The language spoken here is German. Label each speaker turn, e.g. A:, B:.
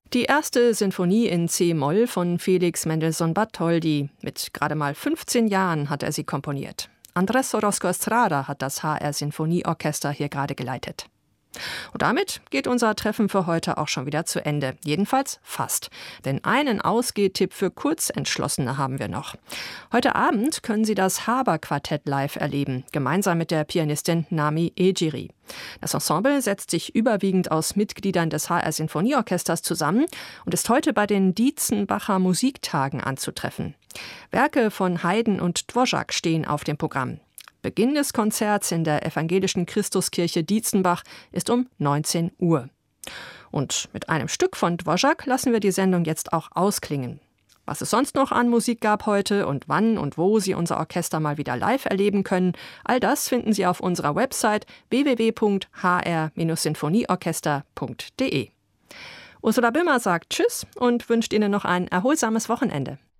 A: Die erste Sinfonie in C-Moll von Felix Mendelssohn Bartholdy. Mit gerade mal 15 Jahren hat er sie komponiert. Andrés Orozco Estrada hat das HR Sinfonieorchester hier gerade geleitet. Und damit geht unser Treffen für heute auch schon wieder zu Ende. Jedenfalls fast. Denn einen Ausgehtipp für Kurzentschlossene haben wir noch. Heute Abend können Sie das Haber-Quartett live erleben, gemeinsam mit der Pianistin Nami Ejiri. Das Ensemble setzt sich überwiegend aus Mitgliedern des HR Sinfonieorchesters zusammen und ist heute bei den Dietzenbacher Musiktagen anzutreffen. Werke von Haydn und Dvořák stehen auf dem Programm. Beginn des Konzerts in der evangelischen Christuskirche Dietzenbach ist um 19 Uhr. Und mit einem Stück von Dvořák lassen wir die Sendung jetzt auch ausklingen. Was es sonst noch an Musik gab heute und wann und wo Sie unser Orchester mal wieder live erleben können, all das finden Sie auf unserer Website www.hr-sinfonieorchester.de. Ursula Böhmer sagt Tschüss und wünscht Ihnen noch ein erholsames Wochenende.